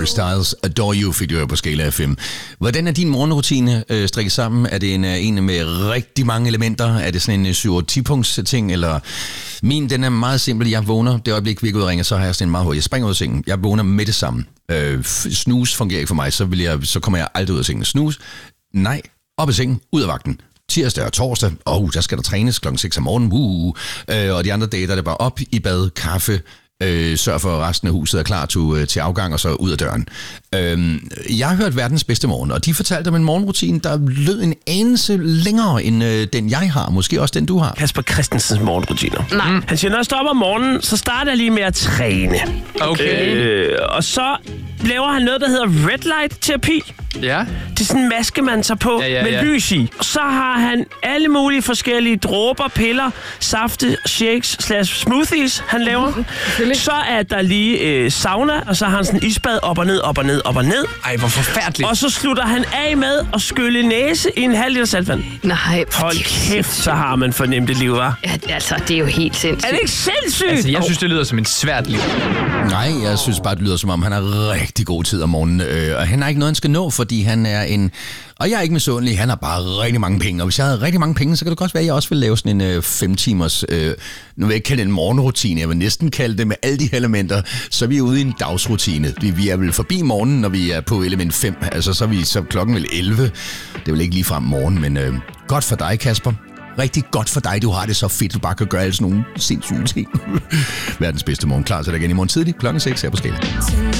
Harry Styles, Adore You, fik du her på Skala FM. Hvordan er din morgenrutine strikket sammen? Er det en med rigtig mange elementer? Er det sådan en 7-10-punkts ting? Eller min, den er meget simpel. Jeg vågner, det øjeblik, vi ikke udringer, så har jeg sådan en meget hurtigt. Jeg springer ud af sengen. Jeg vågner med det samme. Snus fungerer ikke for mig, så kommer jeg aldrig ud af sengen. Snus, nej, op af sengen, ud af vagten. Tirsdag og torsdag, der skal der trænes klokken 6 om morgenen, og de andre dage, der er det bare op i bad, kaffe, sørg for, at resten af huset er klar til afgang, og så ud af døren. Jeg har hørt verdens bedste morgen, og de fortalte om en morgenrutine, der lød en anelse længere end den, jeg har. Måske også den, du har. Kasper Christensens morgenrutiner. Nej. Han siger, når jeg stopper om morgenen, så starter jeg lige med at træne. Okay. Og så laver han noget, der hedder red light terapi. Ja. Det er sådan en maske, man tager på med lys i. Så har han alle mulige forskellige dråber, piller, safte, shakes / smoothies, han laver. Så er der lige sauna, og så har han sådan en isbad op og ned, op og ned, op og ned. Ej, hvor forfærdeligt. Og så slutter han af med at skylle næse i en halv liter saltvand. Nej. Hold kæft, så har man fornemt det liv, hva'? Ja, altså, det er jo helt sindssygt. Er det ikke sindssygt? Altså, jeg synes, det lyder som en svært liv. Nej, jeg synes bare, det lyder som om, han har rigtig god tid om morgenen. Og han har ikke noget, han skal nå, fordi han er en... Og jeg er ikke misundelig, han har bare rigtig mange penge. Og hvis jeg havde rigtig mange penge, så kan det godt være, at jeg også ville lave sådan en 5 timers... nu vil jeg ikke kalde det en morgenrutine, jeg vil næsten kalde det med alle de elementer. Så er vi ude i en dagsrutine. Vi er vel forbi morgenen, når vi er på element 5. Altså, så klokken vel 11. Det er vel ikke lige frem morgen, men godt for dig, Kasper. Rigtig godt for dig, du har det så fedt, du bare kan gøre alle sådan nogle sindssyge ting. Verdens bedste morgen. Klar til dig igen i morgen tidlig, klokken 6 her på Skala.